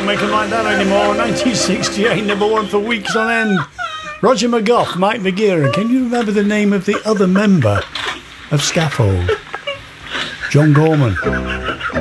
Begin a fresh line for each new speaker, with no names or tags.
make them like that anymore. 1968, number one for weeks on end. Roger McGough, Mike McGeeran. Can you remember the name of the other member of Scaffold? John Gorman.